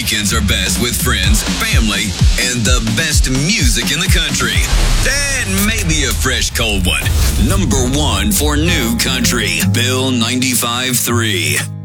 weekends are best with friends, family, and the best music in the country. And maybe a fresh cold one. Number one for new country, Bill 95.3.